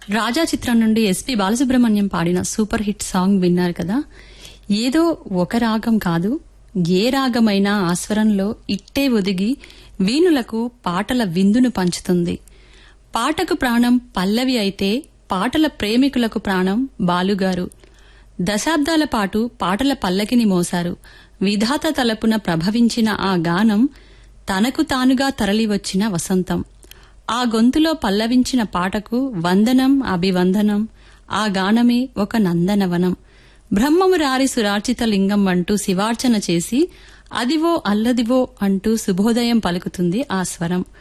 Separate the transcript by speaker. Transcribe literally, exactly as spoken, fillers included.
Speaker 1: రాజా చిత్రం నుండి ఎస్పి బాలసుబ్రహ్మణ్యం పాడిన సూపర్ హిట్ సాంగ్ విన్నారు కదా. ఏదో ఒక రాగం కాదు, ఏ రాగమైనా ఆస్వరంలో ఇట్టే ఒదిగి వీణులకు పాటల విందును పంచుతుంది. పాటకు ప్రాణం పల్లవి అయితే పాటల ప్రేమికులకు ప్రాణం బాలుగారు. దశాబ్దాల పాటు పాటల పల్లకిని మోశారు. విధాత తలపున ప్రభవించిన ఆ గానం తనకు తానుగా తరలివచ్చిన వసంతం. ఆ గొంతులో పల్లవించిన పాటకు వందనం అభివందనం. ఆ గానమే ఒక నందనవనం. బ్రహ్మము రారి సురార్చిత లింగం అంటూ శివార్చన చేసి అదివో అల్లదివో అంటూ శుభోదయం పలుకుతుంది ఆ స్వరం.